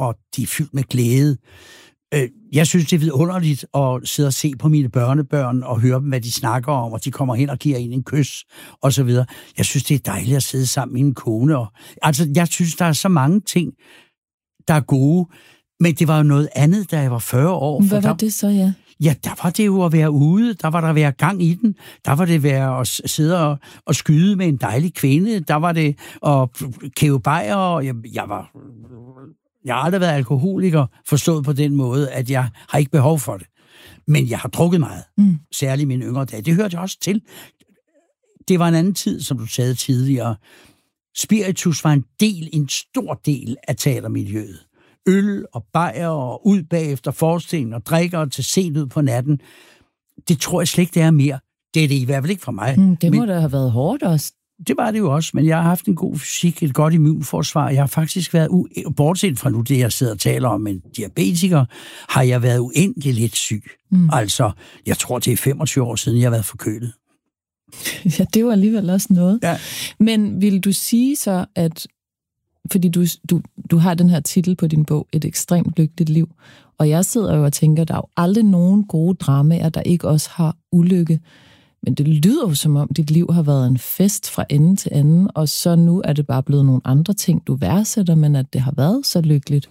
og de er fyldt med glæde. Jeg synes, det er vidunderligt at sidde og se på mine børnebørn og høre dem, hvad de snakker om, og de kommer hen og giver en en kys, og så videre. Jeg synes, det er dejligt at sidde sammen med min kone. Altså, jeg synes, der er så mange ting, der er gode, men det var jo noget andet, da jeg var 40 år. Hvad var det så, ja? Ja, der var det jo at være ude, der var der at være gang i den, der var det at sidde og skyde med en dejlig kvinde, der var det at kæve bajer, og jeg har aldrig været alkoholiker, forstået på den måde, at jeg har ikke behov for det. Men jeg har drukket meget, særligt i mine yngre dage. Det hørte jeg også til. Det var en anden tid, som du sagde tidligere. Spiritus var en stor del af teatermiljøet. Øl og bajer og ud bagefter forestillingen og drikker til sent ud på natten. Det tror jeg slet ikke, det er mere. Det er det i hvert fald ikke for mig. Det må da have været hårdt også. Det var det jo også, men jeg har haft en god fysik, et godt immunforsvar. Jeg har faktisk været, bortset fra nu det, jeg sidder og taler om, men diabetiker, har jeg været uendelig lidt syg. Altså, jeg tror, det er 25 år siden, jeg har været forkølet. Ja, det var alligevel også noget. Ja. Men vil du sige så, at fordi du har den her titel på din bog, Et ekstremt lykkeligt liv, og jeg sidder jo og tænker, der er jo aldrig nogen gode dramaer, der ikke også har ulykke. Men det lyder jo som om, dit liv har været en fest fra ende til anden, og så nu er det bare blevet nogle andre ting, du værdsætter, men at det har været så lykkeligt.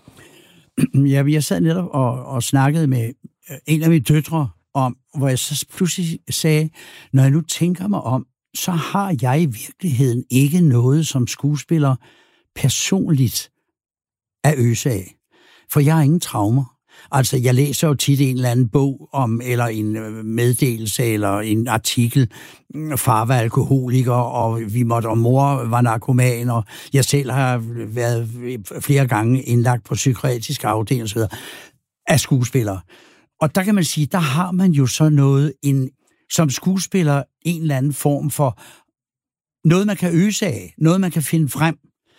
Ja, jeg sad netop og snakkede med en af mine døtre om, hvor jeg så pludselig sagde, når jeg nu tænker mig om, så har jeg i virkeligheden ikke noget som skuespiller personligt at øse af. For jeg har ingen traumer. Altså, jeg læser jo tit en eller anden bog om, eller en meddelelse, eller en artikel. Far var alkoholiker, og mor var narkoman, og jeg selv har været flere gange indlagt på psykiatrisk afdeling, og så videre, af skuespillere. Og der kan man sige, der har man jo så noget, som skuespiller, en eller anden form for noget, man kan øse af, noget, man kan finde frem,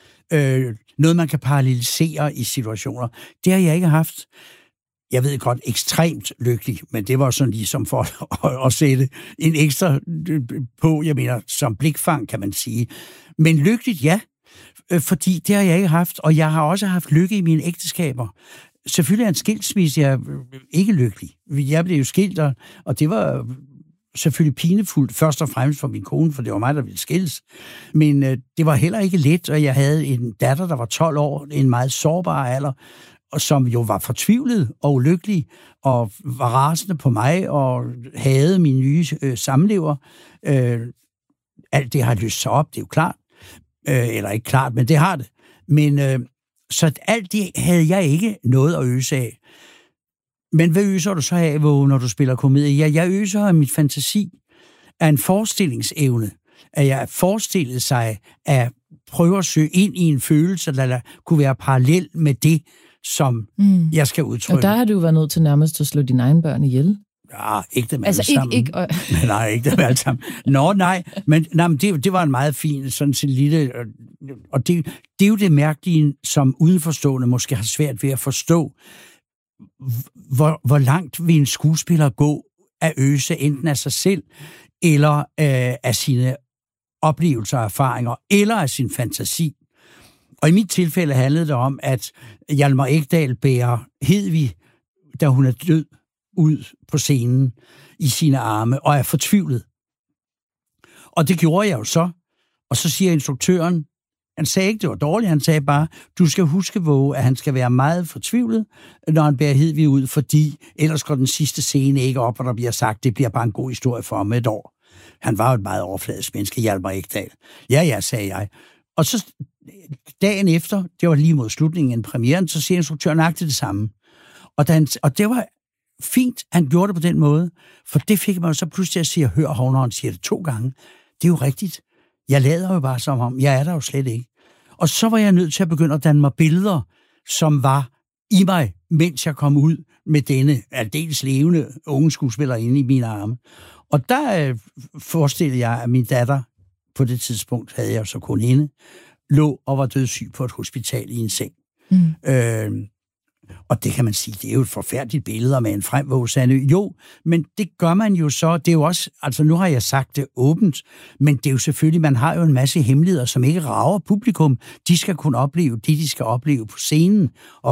noget, man kan parallelisere i situationer. Det har jeg ikke haft. Jeg ved godt, ekstremt lykkelig, men det var sådan ligesom for at sætte en ekstra på, jeg mener, som blikfang, kan man sige. Men lykkeligt, ja, fordi det har jeg ikke haft, og jeg har også haft lykke i mine ægteskaber. Selvfølgelig er en skilsmisse, jeg er ikke lykkelig. Jeg blev jo skilt, og det var selvfølgelig pinefuldt, først og fremmest for min kone, for det var mig, der ville skilles. Men det var heller ikke let, og jeg havde en datter, der var 12 år, en meget sårbar alder, og som jo var fortvivlet og ulykkelig, og var rasende på mig, og havde mine nye samlever. Alt det har lyst sig op, det er jo klart. Eller ikke klart, men det har det. Men så alt det havde jeg ikke noget at øse af. Men hvad øser du så af, når du spiller komedie? Ja, jeg øser af mit fantasi, af en forestillingsevne, at jeg forestillet sig at prøve at søge ind i en følelse, der kunne være parallel med det, som jeg skal udtrykke. Og der har du jo været nødt til nærmest at slå dine egne børn ihjel. Ja, ikke dem altså, alle sammen. Nej, ikke dem alle sammen. Nej, men det var en meget fin, sådan en lille... Og det er jo det mærkelige, som udenforstående måske har svært ved at forstå, hvor langt vil en skuespiller gå at øse enten af sig selv, eller af sine oplevelser og erfaringer, eller af sin fantasi. Og i mit tilfælde handlede det om, at Hjalmar Ekdal bærer Hedvig, da hun er død, ud på scenen i sine arme, og er fortvivlet. Og det gjorde jeg jo så. Og så siger instruktøren, han sagde ikke, det var dårligt, han sagde bare, du skal huske, Våge, at han skal være meget fortvivlet, når han bærer Hedvig ud, fordi ellers går den sidste scene ikke op, og der bliver sagt, det bliver bare en god historie for ham et år. Han var jo et meget overfladisk menneske, Hjalmar Ekdal. Ja, sagde jeg. Og så dagen efter, det var lige mod slutningen af premieren, så siger instruktøren nøjagtigt det samme. Og det var fint, han gjorde det på den måde, for det fik man jo så pludselig at sige, hør, når han siger det 2 gange. Det er jo rigtigt. Jeg lader jo bare som om, jeg er der jo slet ikke. Og så var jeg nødt til at begynde at danne mig billeder, som var i mig, mens jeg kom ud med denne aldeles levende unge skuespiller inde i mine arme. Og der forestillede jeg, at min datter, på det tidspunkt havde jeg så kun hende, lå og var dødssyg på et hospital i en seng. Og det kan man sige, det er jo et forfærdeligt billede med en fremvågsande. Jo, men det gør man jo så. Det er jo også, altså nu har jeg sagt det åbent, men det er jo selvfølgelig, man har jo en masse hemmeligheder, som ikke rager publikum. De skal kunne opleve det, de skal opleve på scenen. Og